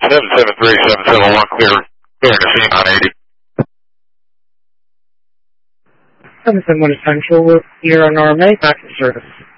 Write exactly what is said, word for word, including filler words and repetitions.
seven seven three, seven seven one, clear, clear to scene on eighty. seven seven one Central, we're here on R M A, back in service.